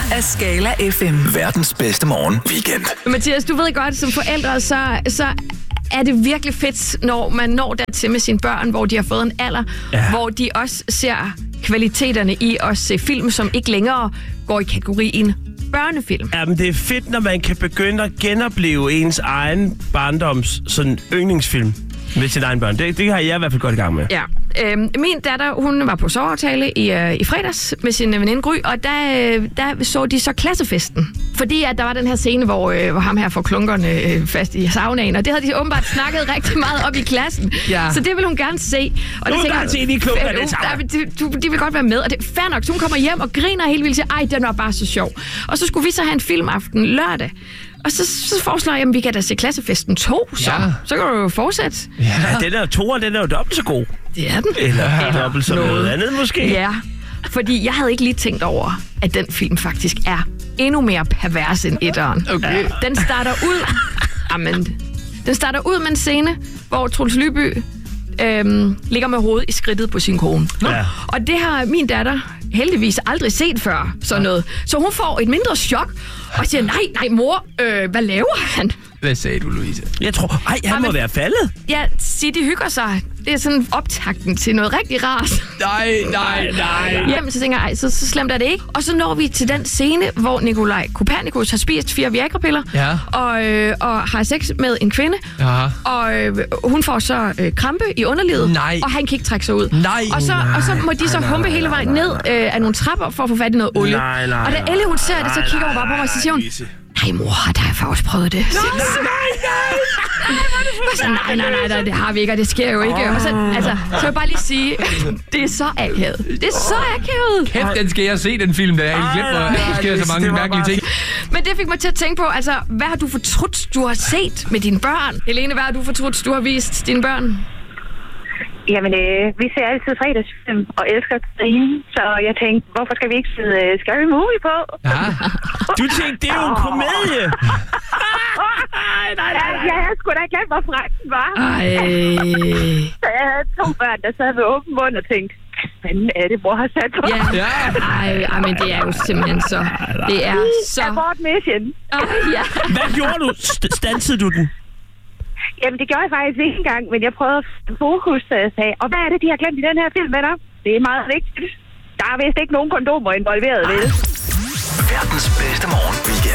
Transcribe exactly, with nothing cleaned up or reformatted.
af Skala F M. Verdens bedste morgen weekend. Mathias, du ved godt, som forældre, så, så er det virkelig fedt, når man når dertil med sine børn, hvor de har fået en alder, ja. Hvor de også ser kvaliteterne i at se film, som ikke længere går i kategorien børnefilm. Jamen, det er fedt, når man kan begynde at genopleve ens egen barndoms sådan yndlingsfilm med sine egne børn. Det, det har jeg i hvert fald godt i gang med. Ja. Øhm, min datter, hun var på soveaftale i, øh, i fredags med sin veninde Gry, og der, øh, der så de så klassefesten. Fordi at der var den her scene, hvor, øh, hvor ham her får klunkerne øh, fast i saunaen, og det havde de åbenbart snakket rigtig meget op i klassen. Ja. Så det vil hun gerne se. Og hun vil gerne se de klunkerne i saunaen. De, de vil godt være med, og det er fair nok. Så hun kommer hjem og griner helt vildt og siger, ej, den var bare så sjov. Og så skulle vi så have en filmaften lørdag. Og så, så foreslår jeg, at vi kan da se Klassefesten to, så, ja. Så kan du jo fortsætte. Ja, den der toer, den er jo dobbelt så god. Det er den. Eller, Eller dobbelt så noget. noget andet måske. Ja, fordi jeg havde ikke lige tænkt over, at den film faktisk er endnu mere pervers end etteren. Okay. Den starter ud... Amen, den starter ud med en scene, hvor Troels Lyby øhm, ligger med hovedet i skridtet på sin kone. Ja. Og det har min datter heldigvis aldrig set før, sådan noget. Så hun får et mindre chok og siger, nej, nej mor, øh, hvad laver han? Hvad sagde du, Louise? Jeg tror, ej, han må men, være faldet. Ja, sig, de hygger sig. Det er sådan optakten til noget rigtig rart. Nej, nej, nej. Jamen, så tænker jeg, ej, så, så slemt er det ikke. Og så når vi til den scene, hvor Nikolaj Kopernikus har spist fire Viagra-piller, ja. og, øh, og har sex med en kvinde. Ja. Og øh, hun får så øh, krampe i underlivet, nej. Og han kan ikke trække sig ud. Nej, og, så, nej, og så må de så humpe hele vejen ned øh, af nogle trapper for at få fat i noget olie. Nej, nej, og da Elle, hun ser det, så kigger hun bare på mig og så siger hun, nej mor, der har jeg også prøvet det. Nej, nej, nej. nej, nej, nej, nej, det har vi ikke, og det sker jo ikke. Og så, altså, så vil jeg bare lige sige, det er så akavet. Det er så akavet. Kæft, den skal jeg se, den film, der jeg ikke glemt, hvor der sker så mange mærkelige ting. Men det fik mig til at tænke på, altså, hvad har du fortrudt, du har set med dine børn? Helene, hvad har du fortrudt, du har vist dine børn? Jamen, øh, vi ser altid fredagsfilm og elsker at grine, så jeg tænkte, hvorfor skal vi ikke se uh, Scary Movie på? Ja. Du tænkte, det er jo en komedie! nej, nej, nej. Ja, jeg skulle da glemt, hvor fræk den var. Ej. Så jeg havde to børn, der sad med åben mund og tænkte, hvad fanden er det, mor har sat på? Ja. ja. Ej, ej, men det er jo simpelthen så... Det er så... Abort mission. Oh, ja. Hvad gjorde du? St- stansede du den? Jamen, det gjorde jeg faktisk ikke engang, men jeg prøvede at få fokus, så jeg sagde, og hvad er det, de har glemt i den her film med dig? Det er meget vigtigt. Der er vist ikke nogen kondomer involveret, vel? Verdens bedste morgen.